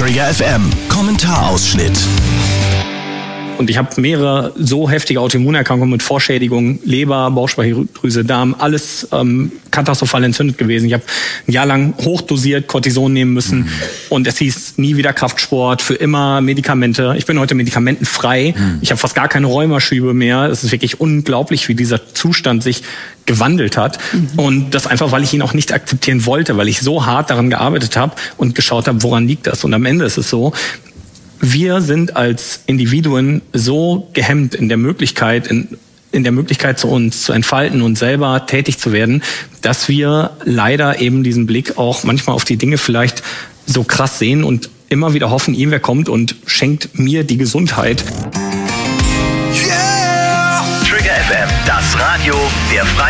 Trigger FM Kommentarausschnitt. Und ich habe mehrere so heftige Autoimmunerkrankungen mit Vorschädigungen, Leber, Bauchspeicheldrüse, Darm, alles katastrophal entzündet gewesen. Ich habe ein Jahr lang hochdosiert Cortison nehmen müssen und es hieß nie wieder Kraftsport, für immer Medikamente. Ich bin heute medikamentenfrei. Ich habe fast gar keine Rheumaschübe mehr. Es ist wirklich unglaublich, wie dieser Zustand sich gewandelt hat. Und das einfach, weil ich ihn auch nicht akzeptieren wollte, weil ich so hart daran gearbeitet habe und geschaut habe, woran liegt das. Und am Ende ist es so, wir sind als Individuen so gehemmt in der Möglichkeit, in der Möglichkeit zu uns zu entfalten und selber tätig zu werden, dass wir leider eben diesen Blick auch manchmal auf die Dinge vielleicht so krass sehen und immer wieder hoffen, irgendwer kommt und schenkt mir die Gesundheit. Yeah! Trigger FM, das Radio der Freien